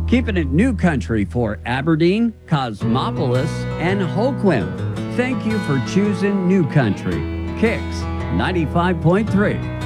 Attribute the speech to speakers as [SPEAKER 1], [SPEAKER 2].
[SPEAKER 1] Keeping it new country for Aberdeen, Cosmopolis, and Holquim. Thank you for choosing New Country. Kicks 95.3.